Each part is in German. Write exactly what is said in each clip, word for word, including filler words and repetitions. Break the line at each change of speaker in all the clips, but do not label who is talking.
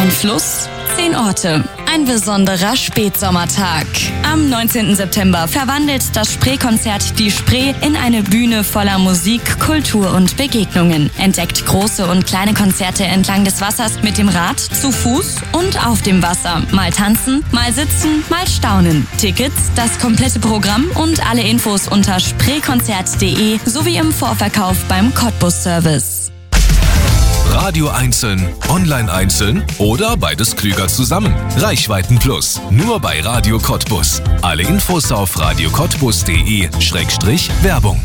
Ein Fluss, zehn Orte. Ein besonderer Spätsommertag. Am neunzehnten September verwandelt das Spree-Konzert die Spree in eine Bühne voller Musik, Kultur und Begegnungen. Entdeckt große und kleine Konzerte entlang des Wassers mit dem Rad, zu Fuß und auf dem Wasser. Mal tanzen, mal sitzen, mal staunen. Tickets, das komplette Programm und alle Infos unter spreekonzert punkt de sowie im Vorverkauf beim Cottbus-Service.
Radio einzeln, online einzeln oder beides klüger zusammen. Reichweiten Plus, nur bei Radio Cottbus. Alle Infos auf radio cottbus punkt de Schrägstrich Werbung.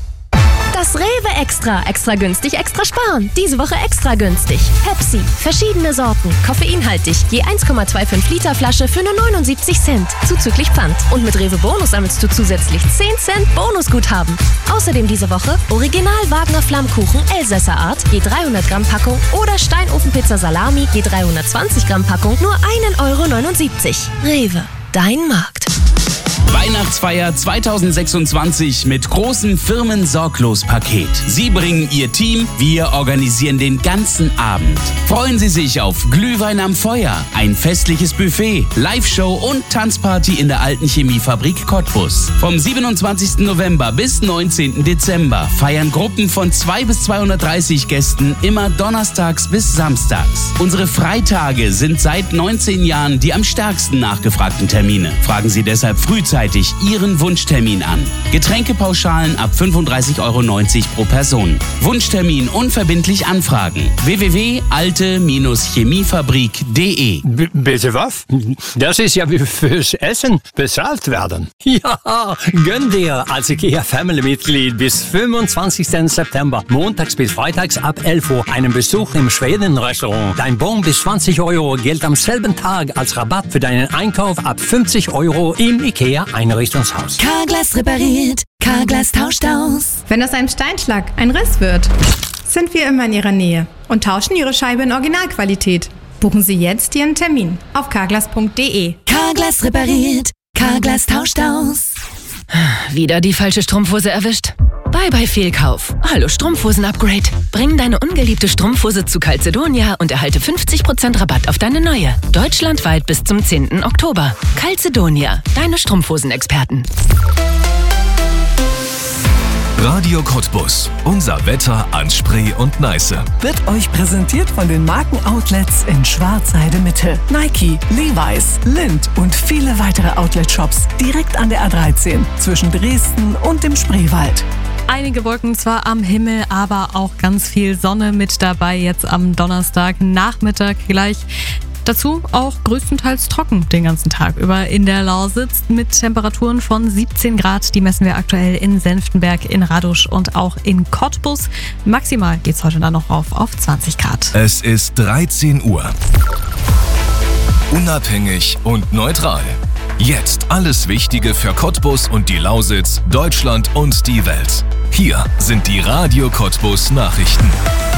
Das Rewe Extra. Extra günstig, extra sparen. Diese Woche extra günstig. Pepsi. Verschiedene Sorten. Koffeinhaltig. Je eins Komma fünfundzwanzig Liter Flasche für nur neunundsiebzig Cent. Zuzüglich Pfand. Und mit Rewe Bonus sammelst du zusätzlich zehn Cent Bonusguthaben. Außerdem diese Woche Original Wagner Flammkuchen Elsässer Art. Je dreihundert Gramm Packung. Oder Steinofenpizza Salami. Je dreihundertzwanzig Gramm Packung. Nur ein Euro neunundsiebzig. Rewe. Dein Markt.
Weihnachtsfeier zweitausendsechsundzwanzig mit großem Firmen-Sorglos-Paket. Sie bringen Ihr Team, wir organisieren den ganzen Abend. Freuen Sie sich auf Glühwein am Feuer, ein festliches Buffet, Live-Show und Tanzparty in der alten Chemiefabrik Cottbus. Vom siebenundzwanzigsten November bis neunzehnten Dezember feiern Gruppen von zwei bis zweihundertdreißig Gästen immer donnerstags bis samstags. Unsere Freitage sind seit neunzehn Jahren die am stärksten nachgefragten Termine. Fragen Sie deshalb frühzeitig Ihren Wunschtermin an. Getränkepauschalen ab fünfunddreißig Euro neunzig pro Person. Wunschtermin unverbindlich anfragen. w w w punkt alte chemiefabrik punkt de.
B- bitte was? Das ist ja wie fürs Essen bezahlt werden. Ja, gönn dir als IKEA Family-Mitglied bis fünfundzwanzigsten September montags bis freitags ab elf Uhr einen Besuch im Schweden-Restaurant. Dein Bon bis zwanzig Euro gilt am selben Tag als Rabatt für deinen Einkauf ab fünfzig Euro im IKEA Einrichtungshaus.
Carglass repariert, Carglass tauscht aus.
Wenn aus einem Steinschlag ein Riss wird, sind wir immer in Ihrer Nähe und tauschen Ihre Scheibe in Originalqualität. Buchen Sie jetzt Ihren Termin auf carglass punkt de.
Carglass repariert, Carglass tauscht aus.
Wieder die falsche Strumpfhose erwischt? Bye bye Fehlkauf. Hallo Strumpfhosen-Upgrade. Bring deine ungeliebte Strumpfhose zu Calzedonia und erhalte fünfzig Prozent Rabatt auf deine neue. Deutschlandweit bis zum zehnten Oktober. Calzedonia, deine Strumpfhosen-Experten.
Radio Cottbus. Unser Wetter an Spree und Neiße.
Wird euch präsentiert von den Markenoutlets in Schwarzheide Mitte. Nike, Levi's, Lindt und viele weitere Outlet-Shops direkt an der A dreizehn zwischen Dresden und dem Spreewald.
Einige Wolken zwar am Himmel, aber auch ganz viel Sonne mit dabei jetzt am Donnerstag Nachmittag gleich. Dazu auch größtenteils trocken den ganzen Tag über in der Lausitz mit Temperaturen von siebzehn Grad. Die messen wir aktuell in Senftenberg, in Radusch und auch in Cottbus. Maximal geht's heute dann noch rauf auf zwanzig Grad.
Es ist dreizehn Uhr. Unabhängig und neutral. Jetzt alles Wichtige für Cottbus und die Lausitz, Deutschland und die Welt. Hier sind die Radio Cottbus Nachrichten.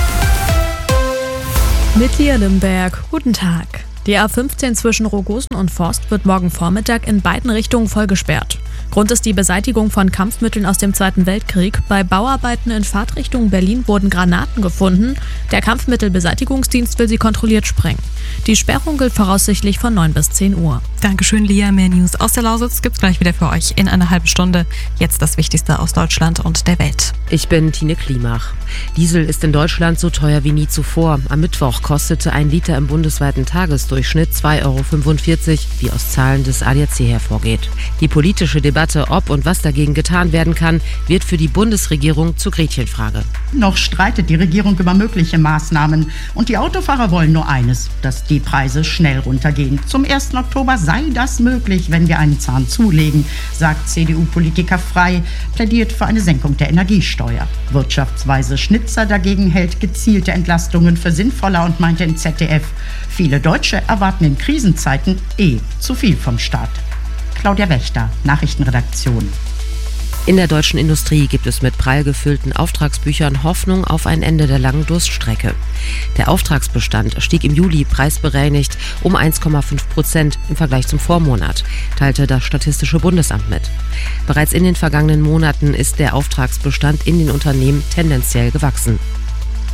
Mit Lia Limberg. Guten Tag. Die A fünfzehn zwischen Rogosen und Forst wird morgen Vormittag in beiden Richtungen voll gesperrt. Grund ist die Beseitigung von Kampfmitteln aus dem Zweiten Weltkrieg. Bei Bauarbeiten in Fahrtrichtung Berlin wurden Granaten gefunden. Der Kampfmittelbeseitigungsdienst will sie kontrolliert sprengen. Die Sperrung gilt voraussichtlich von neun bis zehn Uhr.
Dankeschön, Lia. Mehr News aus der Lausitz gibt's gleich wieder für euch in einer halben Stunde. Jetzt das Wichtigste aus Deutschland und der Welt.
Ich bin Tine Klimach. Diesel ist in Deutschland so teuer wie nie zuvor. Am Mittwoch kostete ein Liter im bundesweiten Tagesdurchschnitt zwei Euro fünfundvierzig, wie aus Zahlen des A D A C hervorgeht. Die politische Debatte, ob und was dagegen getan werden kann, wird für die Bundesregierung zur Gretchenfrage.
Noch streitet die Regierung über mögliche Maßnahmen. Und die Autofahrer wollen nur eines, dass die Preise schnell runtergehen. Zum ersten Oktober sei das möglich, wenn wir einen Zahn zulegen, sagt C D U-Politiker Frey, plädiert für eine Senkung der Energiesteuer. Wirtschaftsweise Schnitzer dagegen hält gezielte Entlastungen für sinnvoller und meinte im Z D F, viele Deutsche erwarten in Krisenzeiten eh zu viel vom Staat. Claudia Wächter, Nachrichtenredaktion.
In der deutschen Industrie gibt es mit prall gefüllten Auftragsbüchern Hoffnung auf ein Ende der langen Durststrecke. Der Auftragsbestand stieg im Juli preisbereinigt um eins Komma fünf Prozent im Vergleich zum Vormonat, teilte das Statistische Bundesamt mit. Bereits in den vergangenen Monaten ist der Auftragsbestand in den Unternehmen tendenziell gewachsen.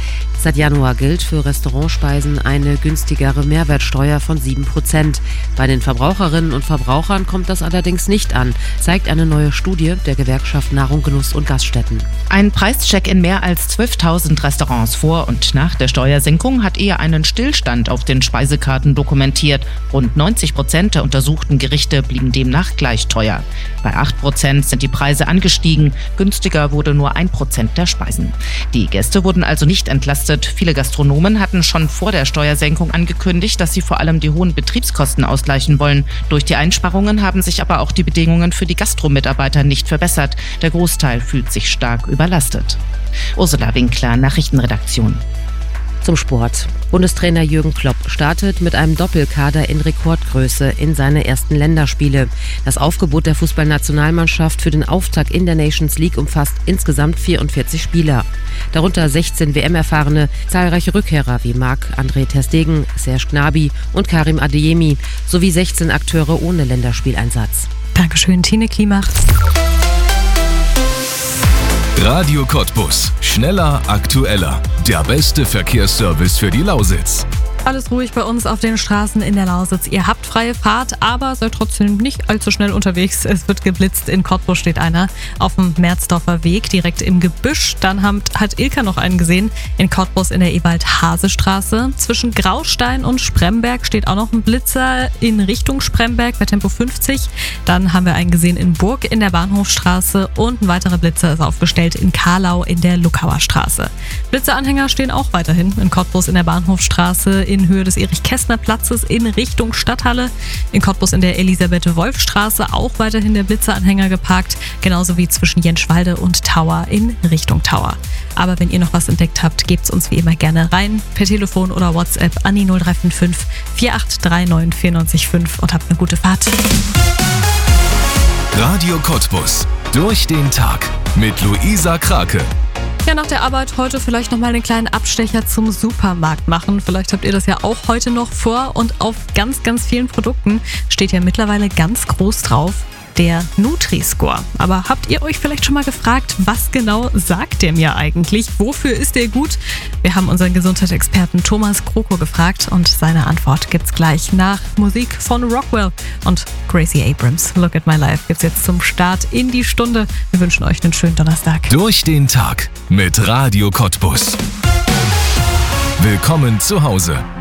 Seit Januar gilt für Restaurantspeisen eine günstigere Mehrwertsteuer von sieben Prozent. Bei den Verbraucherinnen und Verbrauchern kommt das allerdings nicht an, zeigt eine neue Studie der Gewerkschaft Nahrung, Genuss und Gaststätten.
Ein Preischeck in mehr als zwölftausend Restaurants vor und nach der Steuersenkung hat eher einen Stillstand auf den Speisekarten dokumentiert. Rund neunzig Prozent der untersuchten Gerichte blieben demnach gleich teuer. Bei acht Prozent sind die Preise angestiegen, günstiger wurde nur ein Prozent der Speisen. Die Gäste wurden also nicht entlastet. Viele Gastronomen hatten schon vor der Steuersenkung angekündigt, dass sie vor allem die hohen Betriebskosten ausgleichen wollen. Durch die Einsparungen haben sich aber auch die Bedingungen für die Gastromitarbeiter nicht verbessert. Der Großteil fühlt sich stark überlastet. Ursula Winkler, Nachrichtenredaktion.
Zum Sport. Bundestrainer Jürgen Klopp startet mit einem Doppelkader in Rekordgröße in seine ersten Länderspiele. Das Aufgebot der Fußballnationalmannschaft für den Auftakt in der Nations League umfasst insgesamt vierundvierzig Spieler. Darunter sechzehn W M-Erfahrene, zahlreiche Rückkehrer wie Marc-André ter Stegen, Serge Gnabry und Karim Adeyemi sowie sechzehn Akteure ohne Länderspieleinsatz.
Dankeschön, Tine Klimach.
Radio Cottbus. Schneller, aktueller. Der beste Verkehrsservice für die Lausitz.
Alles ruhig bei uns auf den Straßen in der Lausitz. Ihr habt freie Fahrt, aber seid trotzdem nicht allzu schnell unterwegs. Es wird geblitzt. In Cottbus steht einer auf dem Merzdorfer Weg, direkt im Gebüsch. Dann hat, hat Ilka noch einen gesehen in Cottbus in der Ewald-Hase-Straße. Zwischen Graustein und Spremberg steht auch noch ein Blitzer in Richtung Spremberg bei Tempo fünfzig. Dann haben wir einen gesehen in Burg in der Bahnhofstraße und ein weiterer Blitzer ist aufgestellt in Karlau in der Luckauer Straße. Blitzeranhänger stehen auch weiterhin in Cottbus in der Bahnhofstraße, in Höhe des Erich-Kästner-Platzes in Richtung Stadthalle. In Cottbus in der Elisabeth-Wolf-Straße auch weiterhin der Blitzeranhänger geparkt, genauso wie zwischen Jenschwalde und Tower in Richtung Tower. Aber wenn ihr noch was entdeckt habt, gebt's uns wie immer gerne rein, per Telefon oder WhatsApp an die null drei fünf fünf vier acht drei neun vier neun fünf und habt eine gute Fahrt.
Radio Cottbus. Durch den Tag mit Luisa Krake.
Ja, nach der Arbeit heute vielleicht nochmal einen kleinen Abstecher zum Supermarkt machen. Vielleicht habt ihr das ja auch heute noch vor und auf ganz, ganz vielen Produkten steht ja mittlerweile ganz groß drauf der Nutri-Score. Aber habt ihr euch vielleicht schon mal gefragt, was genau sagt der mir eigentlich? Wofür ist der gut? Wir haben unseren Gesundheitsexperten Thomas Kroko gefragt und seine Antwort gibt's gleich nach Musik von Rockwell und Gracie Abrams. Look at My Life gibt's jetzt zum Start in die Stunde. Wir wünschen euch einen schönen Donnerstag.
Durch den Tag mit Radio Cottbus. Willkommen zu Hause.